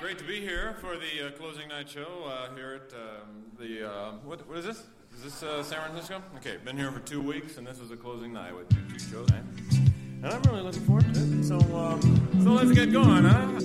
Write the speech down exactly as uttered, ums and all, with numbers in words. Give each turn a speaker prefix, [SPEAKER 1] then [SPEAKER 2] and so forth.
[SPEAKER 1] great to be here for the uh, closing night show uh, here at um, the, uh, what, what is this? Is this uh, San Francisco? Okay, been here for two weeks, and this was the closing night with two, two shows. And I'm really looking forward to it. So, um, so let's get going, huh?